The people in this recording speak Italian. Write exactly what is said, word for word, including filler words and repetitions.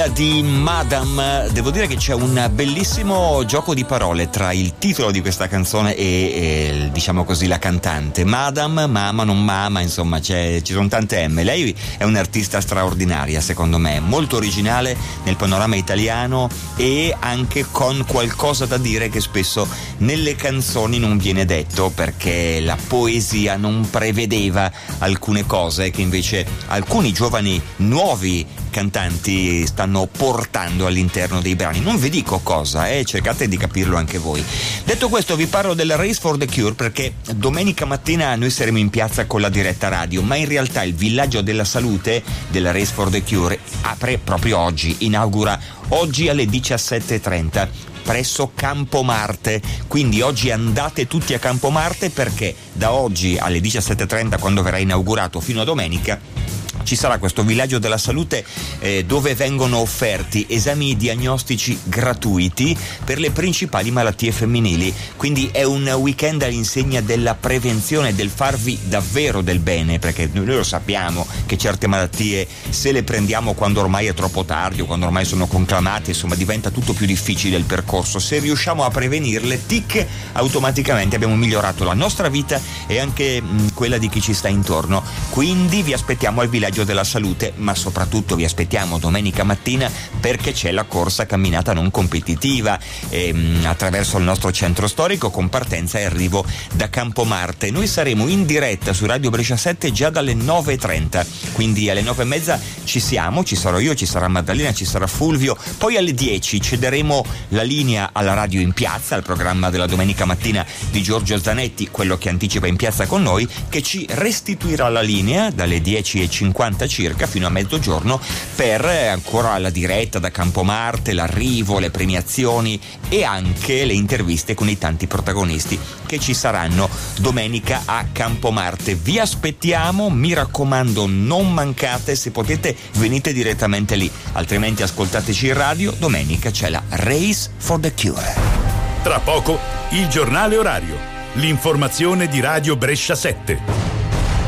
di Madame. Devo dire che c'è un bellissimo gioco di parole tra il titolo di questa canzone e, e diciamo così la cantante. Madame, mamma, non mamma, insomma c'è, ci sono tante M. Lei è un'artista straordinaria, secondo me, molto originale nel panorama italiano e anche con qualcosa da dire che spesso nelle canzoni non viene detto, perché la poesia non prevedeva alcune cose che invece alcuni giovani nuovi cantanti stanno portando all'interno dei brani. Non vi dico cosa, eh, cercate di capirlo anche voi. Detto questo, vi parlo del Race for the Cure, perché domenica mattina noi saremo in piazza con la diretta radio, ma in realtà il villaggio della salute della Race for the Cure apre proprio oggi, inaugura oggi alle diciassette e trenta presso Campo Marte. Quindi oggi andate tutti a Campo Marte, perché da oggi alle diciassette e trenta, quando verrà inaugurato, fino a domenica ci sarà questo villaggio della salute eh, dove vengono offerti esami diagnostici gratuiti per le principali malattie femminili. Quindi è un weekend all'insegna della prevenzione, del farvi davvero del bene, perché noi lo sappiamo che certe malattie, se le prendiamo quando ormai è troppo tardi o quando ormai sono conclamate, insomma diventa tutto più difficile il percorso. Se riusciamo a prevenirle, tic, automaticamente abbiamo migliorato la nostra vita e anche mh, quella di chi ci sta intorno. Quindi vi aspettiamo al villaggio della salute, ma soprattutto vi aspettiamo domenica mattina, perché c'è la corsa camminata non competitiva ehm, attraverso il nostro centro storico, con partenza e arrivo da Campo Marte. Noi saremo in diretta su Radio Brescia sette già dalle nove e trenta, quindi alle nove e mezza ci siamo, ci sarò io, ci sarà Maddalena, ci sarà Fulvio, poi alle dieci cederemo la linea alla radio in piazza, al programma della domenica mattina di Giorgio Zanetti, quello che anticipa in piazza con noi, che ci restituirà la linea dalle dieci e cinquanta circa fino a mezzogiorno per ancora la diretta da Campo Marte, l'arrivo, le premiazioni e anche le interviste con i tanti protagonisti che ci saranno domenica a Campo Marte. Vi aspettiamo, mi raccomando, non mancate, se potete venite direttamente lì, altrimenti ascoltateci in radio. Domenica c'è la Race for the Cure. Tra poco il giornale orario, l'informazione di Radio Brescia sette.